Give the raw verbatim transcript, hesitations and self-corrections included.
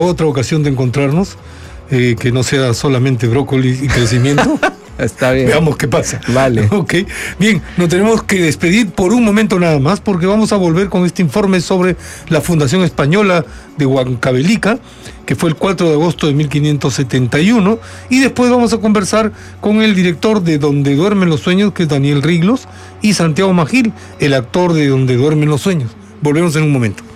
otra ocasión de encontrarnos, eh, que no sea solamente brócoli y crecimiento. Está bien. Veamos qué pasa. Vale. Ok. Bien, nos tenemos que despedir por un momento nada más, porque vamos a volver con este informe sobre la Fundación Española de Huancavelica, que fue el cuatro de agosto de mil quinientos setenta y uno, y después vamos a conversar con el director de Donde Duermen los Sueños, que es Daniel Riglos, y Santiago Magil, el actor de Donde Duermen los Sueños. Volvemos en un momento.